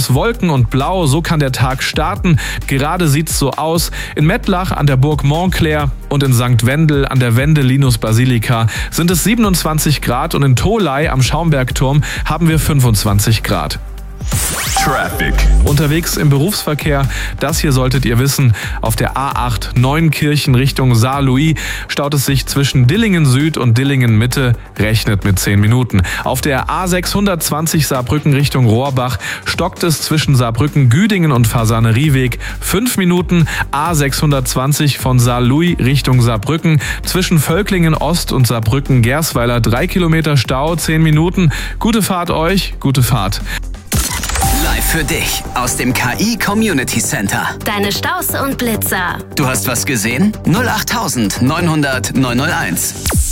aus Wolken und Blau, so kann der Tag starten. Gerade sieht's so aus. In Mettlach an der Burg Montclair und in St. Wendel an der Wende-Linus-Basilika sind es 27 Grad und in Tholey am Schaumbergturm haben wir 25 Grad. Traffic. Unterwegs im Berufsverkehr, das hier solltet ihr wissen, auf der A8 Neunkirchen Richtung Saarlouis staut es sich zwischen Dillingen Süd und Dillingen Mitte, rechnet mit 10 Minuten. Auf der A620 Saarbrücken Richtung Rohrbach stockt es zwischen Saarbrücken Güdingen und Fasaneриeweg 5 Minuten. A620 von Saarlouis Richtung Saarbrücken zwischen Völklingen Ost und Saarbrücken Gersweiler 3 Kilometer Stau, 10 Minuten. Gute Fahrt euch, gute Fahrt. Live für dich aus dem KI Community Center. Deine Staus und Blitzer. Du hast was gesehen? 08900 901.